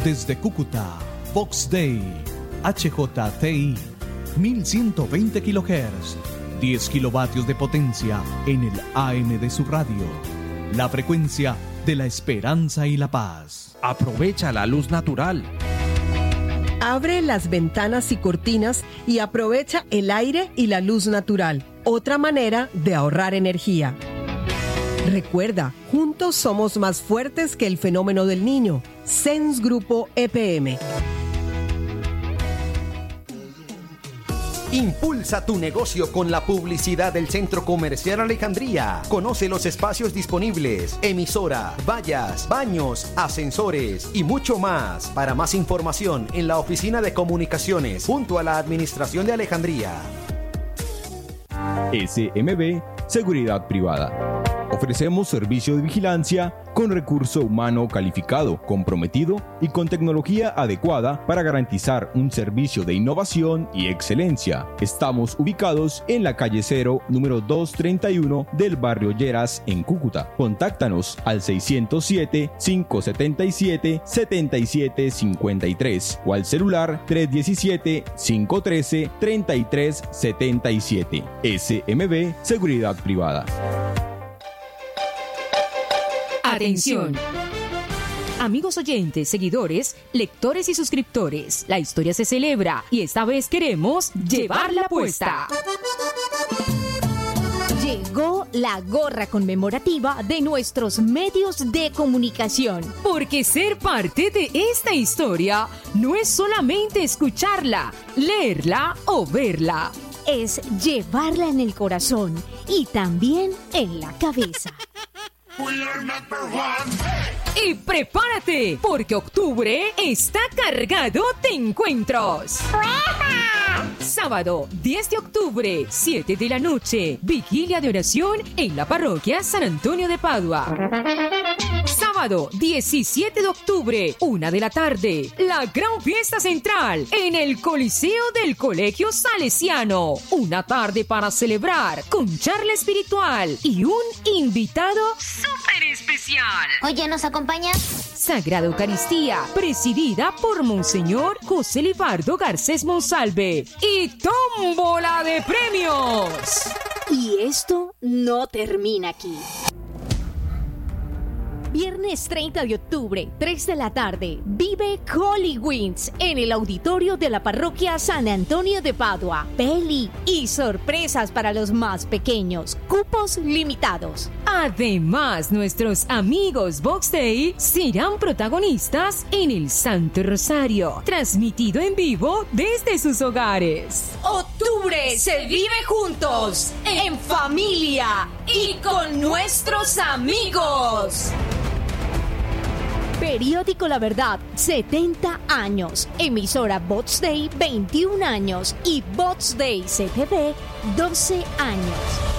Desde Cúcuta, Vox Day, HJTI, 1120 kHz, 10 kilovatios de potencia en el AM de su radio. La frecuencia de la esperanza y la paz. Aprovecha la luz natural. Abre las ventanas y cortinas y aprovecha el aire y la luz natural. Otra manera de ahorrar energía. Recuerda, juntos somos más fuertes que el fenómeno del niño. SENS Grupo EPM. Impulsa tu negocio con la publicidad del Centro Comercial Alejandría. Conoce los espacios disponibles, emisora, vallas, baños, ascensores y mucho más. Para más información, en la Oficina de Comunicaciones, junto a la Administración de Alejandría. SMB Seguridad Privada. Ofrecemos servicio de vigilancia con recurso humano calificado, comprometido y con tecnología adecuada para garantizar un servicio de innovación y excelencia. Estamos ubicados en la calle 0, número 231 del barrio Lleras, en Cúcuta. Contáctanos al 607-577-7753 o al celular 317-513-3377. SMB Seguridad Privada. Atención. Amigos oyentes, seguidores, lectores y suscriptores, la historia se celebra y esta vez queremos llevarla puesta. Llegó la gorra conmemorativa de nuestros medios de comunicación. Porque ser parte de esta historia no es solamente escucharla, leerla o verla. Es llevarla en el corazón y también en la cabeza. Y prepárate, porque octubre está cargado de encuentros. Sábado 10 de octubre, 7 de la noche, vigilia de oración en la parroquia San Antonio de Padua. Sábado 17 de octubre, 1 de la tarde, la gran fiesta central en el Coliseo del Colegio Salesiano. Una tarde para celebrar con charla espiritual y un invitado súper especial. Oye, ¿nos acompañas? Sagrada Eucaristía, presidida por Monseñor José Libardo Garcés Monsalve. Y tómbola de premios. Y esto no termina aquí. Viernes 30 de octubre, 3 de la tarde, vive Holy Winds en el auditorio de la parroquia San Antonio de Padua. Peli y sorpresas para los más pequeños. Cupos limitados. Además, nuestros amigos Vox Day serán protagonistas en el Santo Rosario, transmitido en vivo desde sus hogares. Octubre se vive juntos, en familia y con nuestros amigos. Periódico La Verdad, 70 años. Emisora Vox Day, 21 años. Y Vox Day CTV, 12 años.